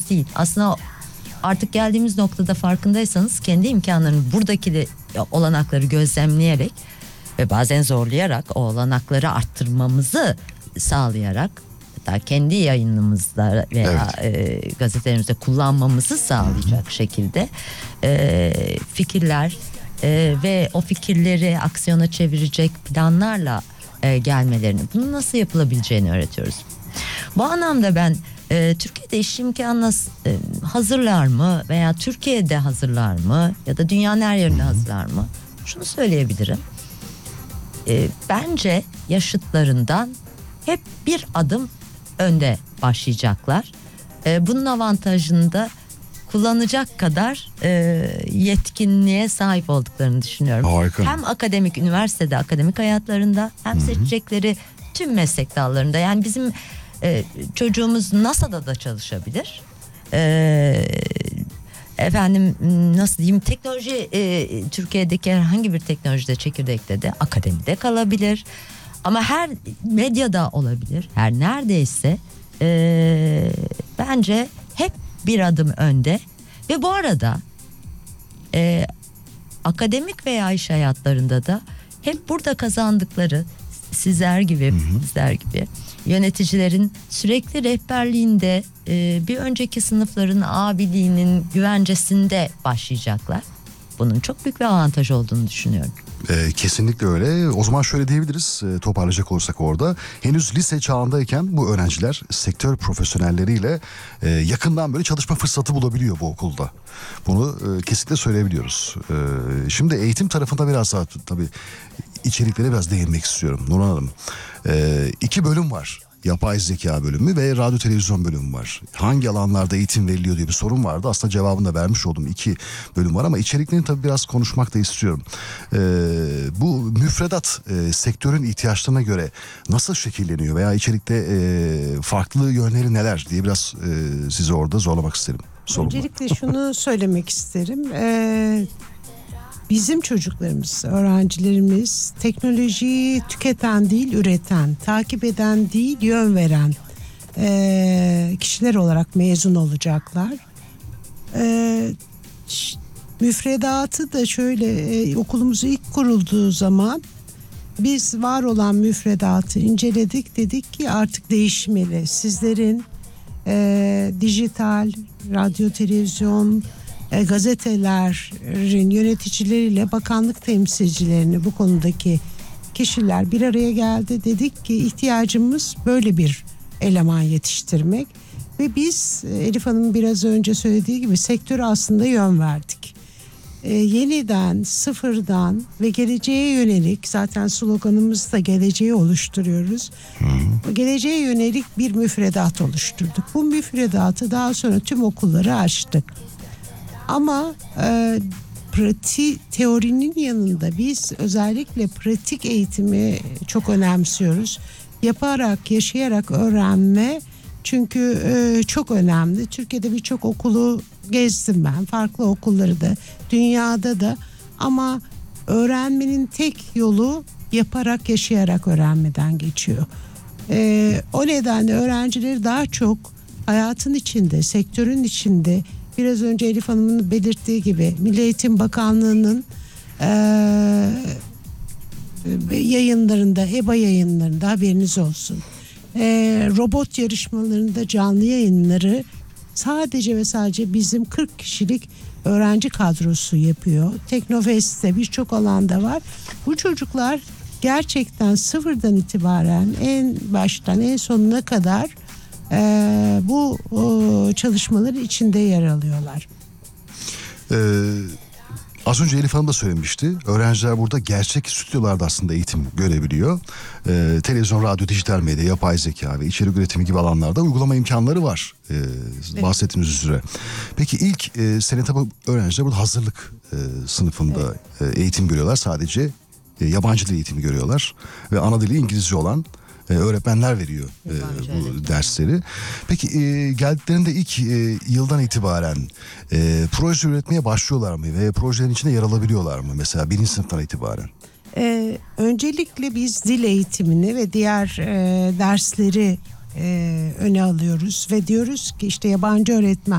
değil. Aslında artık geldiğimiz noktada farkındaysanız kendi imkanlarını, buradaki de olanakları gözlemleyerek ve bazen zorlayarak o olanakları arttırmamızı sağlayarak, hatta kendi yayınımızda veya gazetelerimizde kullanmamızı sağlayacak şekilde fikirler ve o fikirleri aksiyona çevirecek planlarla gelmelerini, bunu nasıl yapılabileceğini öğretiyoruz. Bu anlamda ben Türkiye'de iş imkanına hazırlar mı veya Türkiye'de hazırlar mı ya da dünyanın her yerinde hazırlar mı? Şunu söyleyebilirim. Bence yaşıtlarından hep bir adım önde başlayacaklar. Bunun avantajını da kullanacak kadar yetkinliğe sahip olduklarını düşünüyorum. Harika. Hem akademik, üniversitede akademik hayatlarında, hem seçecekleri tüm meslek dallarında. Yani bizim çocuğumuz NASA'da da çalışabilir. Efendim nasıl diyeyim, teknoloji Türkiye'deki herhangi bir teknolojide, çekirdekte de, akademide kalabilir. Ama her medyada olabilir. Her neredeyse bence hep bir adım önde. Ve bu arada akademik veya iş hayatlarında da hep burada kazandıkları, sizler gibi, bizler gibi yöneticilerin sürekli rehberliğinde, bir önceki sınıfların abiliğinin güvencesinde başlayacaklar. Bunun çok büyük bir avantaj olduğunu düşünüyorum. Kesinlikle öyle. O zaman şöyle diyebiliriz, toparlayacak olursak orada. Henüz lise çağındayken bu öğrenciler sektör profesyonelleriyle yakından böyle çalışma fırsatı bulabiliyor bu okulda. Bunu kesinlikle söyleyebiliyoruz. Şimdi eğitim tarafında biraz daha tabii içeriklere biraz değinmek istiyorum Nurhan Hanım. 2 bölüm var. Yapay zeka bölümü ve radyo televizyon bölümü var. Hangi alanlarda eğitim veriliyor diye bir sorun vardı. Aslında cevabını da vermiş oldum. 2 bölüm var ama içeriklerini tabii biraz konuşmak da istiyorum. Bu müfredat sektörün ihtiyaçlarına göre nasıl şekilleniyor veya içerikte farklı yönleri neler diye biraz sizi orada zorlamak isterim. Öncelikle şunu söylemek isterim. Bizim çocuklarımız, öğrencilerimiz teknolojiyi tüketen değil, üreten, takip eden değil, yön veren kişiler olarak mezun olacaklar. Müfredatı da şöyle, okulumuz ilk kurulduğu zaman biz var olan müfredatı inceledik, dedik ki artık değişmeli. Sizlerin dijital, radyo, televizyon, gazetelerin yöneticileriyle bakanlık temsilcilerini, bu konudaki kişiler bir araya geldi. Dedik ki ihtiyacımız böyle bir eleman yetiştirmek ve biz Elif Hanım biraz önce söylediği gibi sektöre aslında yön verdik. Yeniden, sıfırdan ve geleceğe yönelik, zaten sloganımız da geleceği oluşturuyoruz. Geleceğe yönelik bir müfredat oluşturduk. Bu müfredatı daha sonra tüm okulları açtık. Ama teorinin yanında biz özellikle pratik eğitimi çok önemsiyoruz. Yaparak, yaşayarak öğrenme çünkü çok önemli. Türkiye'de birçok okulu gezdim ben, farklı okulları da, dünyada da, ama öğrenmenin tek yolu yaparak, yaşayarak öğrenmeden geçiyor. O nedenle öğrencileri daha çok hayatın içinde, sektörün içinde, biraz önce Elif Hanım'ın belirttiği gibi Milli Eğitim Bakanlığı'nın yayınlarında, EBA yayınlarında, haberiniz olsun. Robot yarışmalarında canlı yayınları sadece ve sadece bizim 40 kişilik öğrenci kadrosu yapıyor. Teknofest'te birçok alanda var. Bu çocuklar gerçekten sıfırdan itibaren en baştan en sonuna kadar bu çalışmaların içinde yer alıyorlar. Az önce Elif Hanım da söylemişti. Öğrenciler burada gerçek stüdyolarda aslında eğitim görebiliyor. Televizyon, radyo, dijital medya, yapay zeka ve içerik üretimi gibi alanlarda uygulama imkanları var. Evet. Bahsettiğiniz üzere. Peki ilk sene tabii öğrenciler burada hazırlık sınıfında eğitim görüyorlar. Sadece yabancı dil eğitimi görüyorlar. Ve ana dili İngilizce olan öğretmenler veriyor bu dersleri. Peki geldiklerinde ilk yıldan itibaren proje üretmeye başlıyorlar mı ve projelerin içinde yer alabiliyorlar mı mesela 1. sınıftan itibaren? Öncelikle biz dil eğitimini ve diğer dersleri öne alıyoruz ve diyoruz ki işte yabancı öğretmen